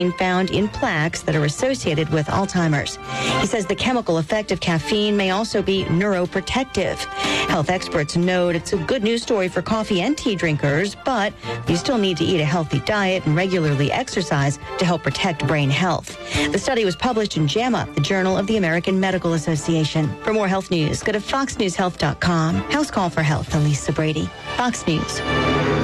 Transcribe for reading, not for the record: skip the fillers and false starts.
found in plaques that are associated with Alzheimer's. He says the chemical effect of caffeine may also be neuroprotective. Health experts note it's a good news story for coffee and tea drinkers, but you still need to eat a healthy diet and regularly exercise to help protect brain health. The study was published in JAMA, the Journal of the American Medical Association. For more health news, go to foxnewshealth.com. House Call for Health, Elisa Brady, Fox News.